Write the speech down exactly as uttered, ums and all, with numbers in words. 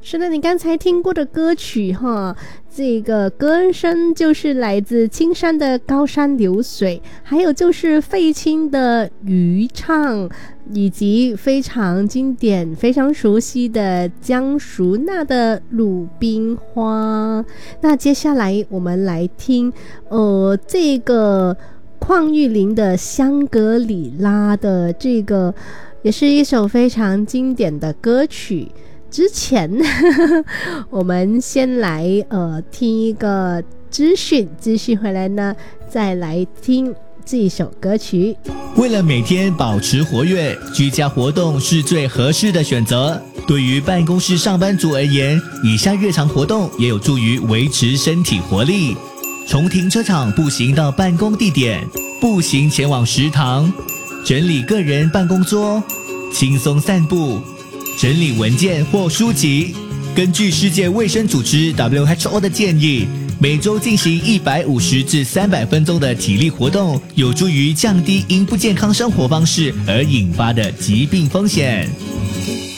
是的，你刚才听过的歌曲哈，这个歌声就是来自青山的高山流水，还有就是费青的渔唱，以及非常经典非常熟悉的江淑娜的鲁冰花。那接下来我们来听呃这个邝玉玲的香格里拉的这个也是一首非常经典的歌曲。之前我们先来呃听一个资讯，资讯回来呢再来听这一首歌曲。 为了每天保持活跃，居家活动是最合适的选择。对于办公室上班族而言，以下日常活动也有助于维持身体活力。从停车场步行到办公地点，步行前往食堂，整理个人办公桌，轻松散步，整理文件或书籍。根据世界卫生组织 W H O 的建议，每周进行一百五十至三百分钟的体力活动，有助于降低因不健康生活方式而引发的疾病风险。